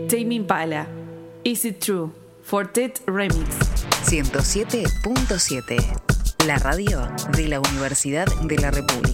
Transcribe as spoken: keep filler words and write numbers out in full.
Tame Impala, Is It True, Fortet Remix. ciento siete punto siete, la radio de la Universidad de la República.